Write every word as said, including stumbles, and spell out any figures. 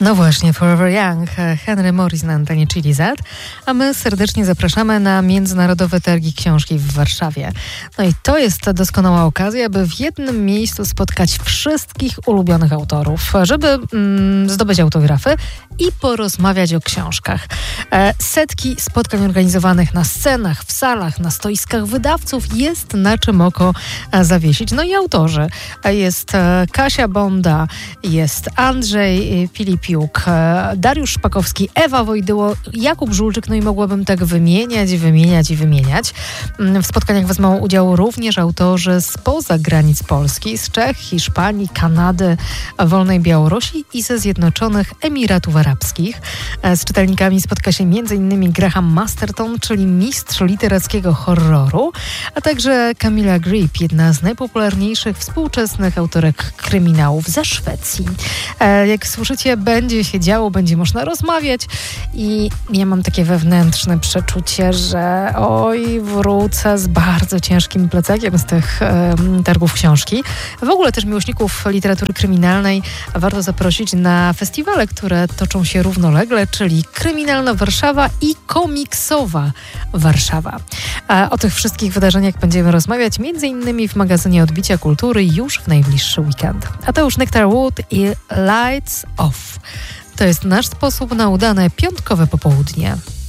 No właśnie, Forever Young, Henry Morris na antenie Chili Z, a my serdecznie zapraszamy na Międzynarodowe Targi Książki w Warszawie. No i to jest doskonała okazja, by w jednym miejscu spotkać wszystkich ulubionych autorów, żeby mm, zdobyć autografy i porozmawiać o książkach. E, setki spotkań organizowanych na scenach, w salach, na stoiskach wydawców, jest na czym oko zawiesić. No i autorzy. Jest e, Kasia Bonda, jest Andrzej Filipiuk, Dariusz Szpakowski, Ewa Wojdyło, Jakub Żulczyk, no i mogłabym tak wymieniać, wymieniać i wymieniać. W spotkaniach wezmą udział również autorzy spoza granic Polski, z Czech, Hiszpanii, Kanady, wolnej Białorusi i ze Zjednoczonych Emiratów Arabskich. Z czytelnikami spotka się m.in. Graham Masterton, czyli mistrz literackiego horroru, a także Camilla Grip, jedna z najpopularniejszych współczesnych autorek kryminałów ze Szwecji. Jak słyszycie, będzie się działo, będzie można rozmawiać i ja mam takie wewnętrzne przeczucie, że oj, wrócę z bardzo ciężkim plecakiem z tych um, targów książki. W ogóle też miłośników literatury kryminalnej warto zaprosić na festiwale, które toczą się równolegle, czyli Kryminalna Warszawa i Komiksowa Warszawa. A o tych wszystkich wydarzeniach będziemy rozmawiać między innymi w magazynie Odbicia Kultury już w najbliższy weekend. A to już Nectar Wood i Lights Off. To jest nasz sposób na udane piątkowe popołudnie.